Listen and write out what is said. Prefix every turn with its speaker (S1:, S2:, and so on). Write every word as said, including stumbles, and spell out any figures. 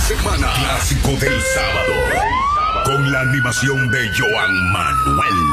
S1: semana. Clásico del sábado. Con la animación de Joan Manuel.